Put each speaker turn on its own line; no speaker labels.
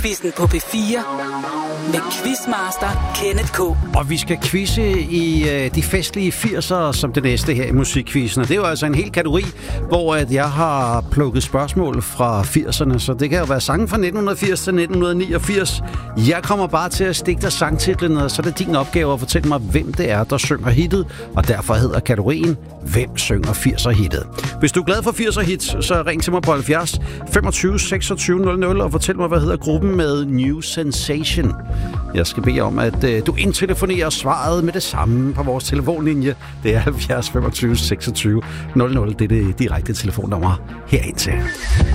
Musikquizzen på P4 med Quizmaster Kenneth K.
Og vi skal quizze i de festlige 80'ere som det næste her i Musikquizzen. Og det er jo altså en hel kategori, hvor at jeg har plukket spørgsmål fra 80'erne. Så det kan jo være sange fra 1980 til 1989. Jeg kommer bare til at stikke dig sangtitlen, og så er det din opgave at fortælle mig, hvem det er, der synger hittet. Og derfor hedder kategorien, hvem synger 80'er hittet. Hvis du er glad for 80'er hits, så ring til mig på 70 25 26 00 og fortæl mig, hvad hedder gruppen med New Sensation. Jeg skal bede om, at du indtelefonerer svaret med det samme på vores telefonlinje. Det er 70 25 26 00. Det er det direkte telefonnummer herind til.